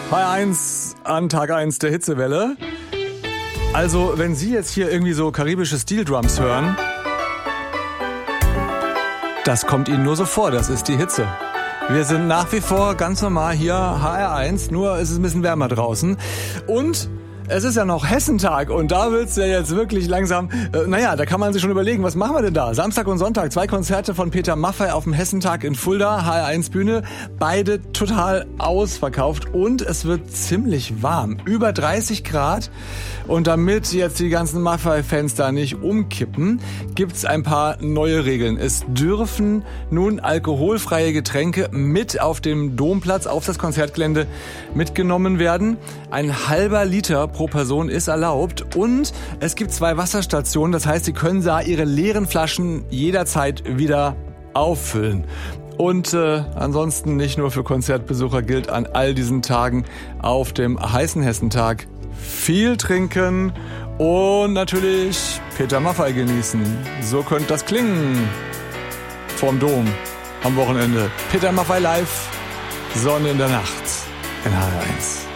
HR1 an Tag 1 der Hitzewelle. Also, wenn Sie jetzt hier irgendwie so karibische Steel Drums hören, das kommt Ihnen nur so vor, das ist die Hitze. Wir sind nach wie vor ganz normal hier HR1, nur ist es ein bisschen wärmer draußen. Und es ist ja noch Hessentag und da wird's ja jetzt wirklich langsam, da kann man sich schon überlegen, was machen wir denn da? Samstag und Sonntag, 2 Konzerte von Peter Maffay auf dem Hessentag in Fulda, HR1 Bühne, beide total ausverkauft und es wird ziemlich warm, über 30 Grad. Und damit jetzt die ganzen Maffay-Fans da nicht umkippen, gibt's ein paar neue Regeln. Es dürfen nun alkoholfreie Getränke mit auf dem Domplatz, auf das Konzertgelände mitgenommen werden. Ein halber Liter pro Person ist erlaubt und es gibt 2 Wasserstationen, das heißt, Sie können da Ihre leeren Flaschen jederzeit wieder auffüllen. Und ansonsten nicht nur für Konzertbesucher gilt an all diesen Tagen auf dem heißen Hessentag viel trinken und natürlich Peter Maffay genießen. So könnte das klingen vorm Dom am Wochenende. Peter Maffay live, Sonne in der Nacht in HR1.